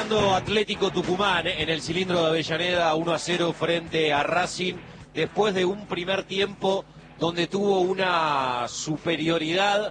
ganando Atlético Tucumán en el cilindro de Avellaneda 1-0 frente a Racing, después de un primer tiempo donde tuvo una superioridad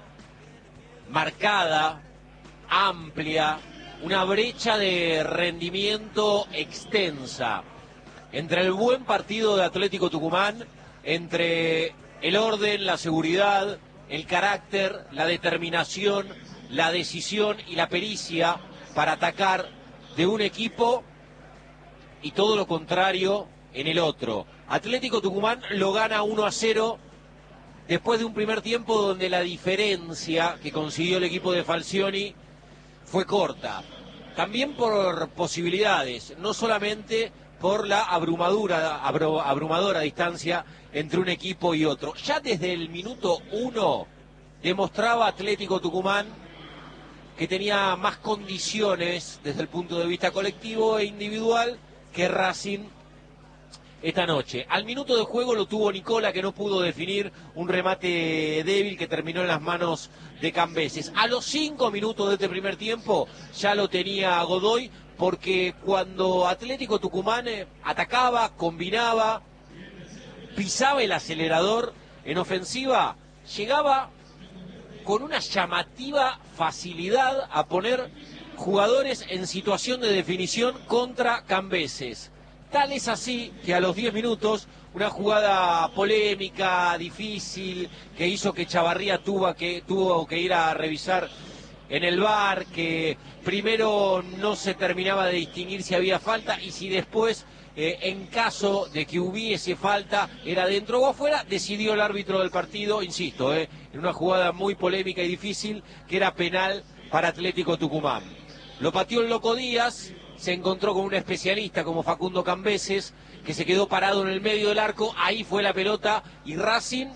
marcada, amplia, una brecha de rendimiento extensa entre el buen partido de Atlético Tucumán, entre el orden, la seguridad, el carácter, la determinación, la decisión y la pericia para atacar de un equipo, y todo lo contrario en el otro. Atlético Tucumán lo gana 1-0 después de un primer tiempo donde la diferencia que consiguió el equipo de Falcioni fue corta. También por posibilidades, no solamente por la abrumadora distancia entre un equipo y otro. Ya desde el minuto 1 demostraba Atlético Tucumán que tenía más condiciones desde el punto de vista colectivo e individual que Racing esta noche. Al minuto de juego lo tuvo Nicola, que no pudo definir un remate débil que terminó en las manos de Cambeses. A los 5 minutos de este primer tiempo ya lo tenía Godoy, porque cuando Atlético Tucumán atacaba, combinaba, pisaba el acelerador en ofensiva, llegaba con una llamativa facilidad a poner jugadores en situación de definición contra Cambeses. Tal es así que a los 10 minutos, una jugada polémica, difícil, que hizo que Chavarría tuvo que ir a revisar en el VAR, que primero no se terminaba de distinguir si había falta y si después, en caso de que hubiese falta, era dentro o afuera, decidió el árbitro del partido, insisto, en una jugada muy polémica y difícil, que era penal para Atlético Tucumán. Lo pateó el Loco Díaz, se encontró con un especialista como Facundo Cambeses, que se quedó parado en el medio del arco, ahí fue la pelota y Racing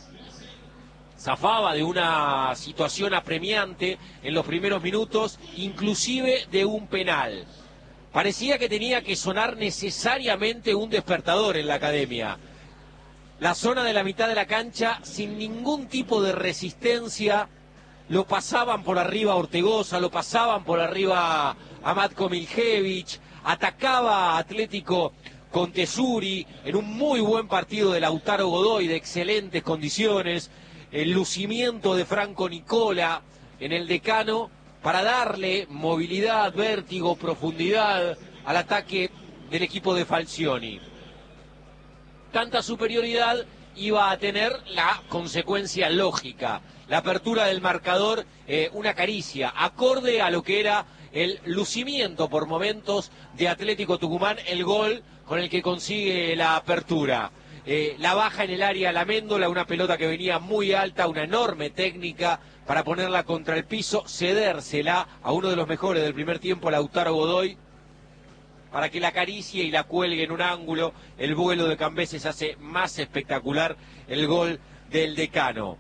zafaba de una situación apremiante en los primeros minutos, inclusive de un penal. Parecía que tenía que sonar necesariamente un despertador en la academia. La zona de la mitad de la cancha, sin ningún tipo de resistencia, lo pasaban por arriba a Ortegoza, lo pasaban por arriba a Matko Miljevic, atacaba a Atlético con Tesuri en un muy buen partido de Lautaro Godoy, de excelentes condiciones, el lucimiento de Franco Nicola en el decano para darle movilidad, vértigo, profundidad al ataque del equipo de Falcioni. Tanta superioridad iba a tener la consecuencia lógica, la apertura del marcador, una caricia, acorde a lo que era el lucimiento por momentos de Atlético Tucumán, el gol con el que consigue la apertura. La baja en el área la Méndola, una pelota que venía muy alta, una enorme técnica para ponerla contra el piso, cedérsela a uno de los mejores del primer tiempo, Lautaro Godoy, para que la acaricie y la cuelgue en un ángulo. El vuelo de Cambeses hace más espectacular el gol del decano.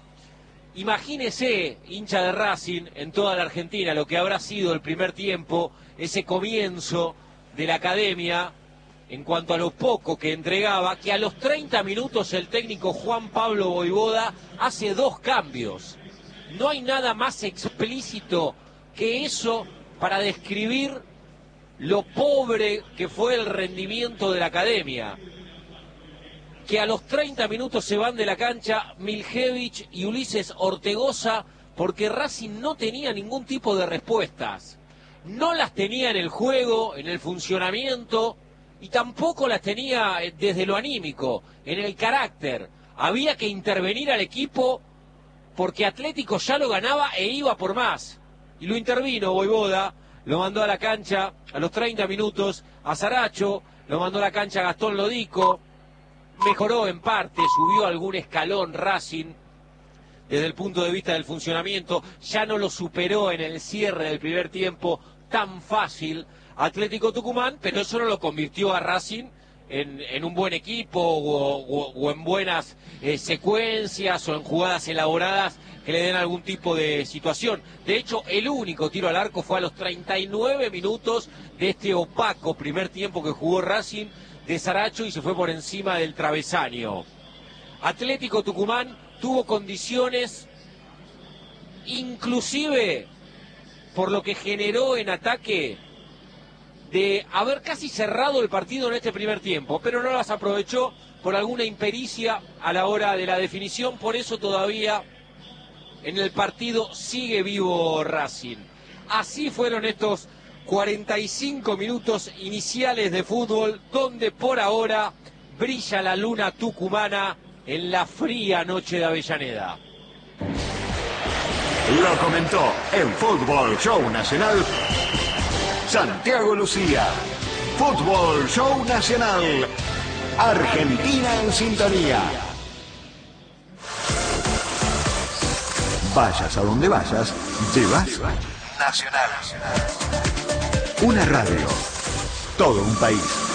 Imagínese, hincha de Racing, en toda la Argentina, lo que habrá sido el primer tiempo, ese comienzo de la academia, en cuanto a lo poco que entregaba, que a los 30 minutos el técnico Juan Pablo Vojvoda hace 2 cambios. No hay nada más explícito que eso para describir lo pobre que fue el rendimiento de la academia. Que a los 30 minutos se van de la cancha Miljevic y Ulises Ortegoza porque Racing no tenía ningún tipo de respuestas. No las tenía en el juego, en el funcionamiento, y tampoco las tenía desde lo anímico, en el carácter. Había que intervenir al equipo porque Atlético ya lo ganaba e iba por más. Y lo intervino Vojvoda, lo mandó a la cancha a los 30 minutos a Saracho, lo mandó a la cancha a Gastón Lodico. Mejoró en parte, subió algún escalón Racing desde el punto de vista del funcionamiento, ya no lo superó en el cierre del primer tiempo tan fácil Atlético Tucumán, pero eso no lo convirtió a Racing en un buen equipo o en buenas secuencias o en jugadas elaboradas que le den algún tipo de situación. De hecho, el único tiro al arco fue a los 39 minutos de este opaco primer tiempo que jugó Racing de Saracho y se fue por encima del travesaño. Atlético Tucumán tuvo condiciones, inclusive por lo que generó en ataque, de haber casi cerrado el partido en este primer tiempo, pero no las aprovechó por alguna impericia a la hora de la definición. Por eso todavía en el partido sigue vivo Racing. Así fueron estos 45 minutos iniciales de fútbol, donde por ahora brilla la luna tucumana en la fría noche de Avellaneda. Lo comentó en Fútbol Show Nacional Santiago Lucía. Fútbol Show Nacional. Argentina en sintonía. Vayas a donde vayas, llevas Nacional. Una radio. Todo un país.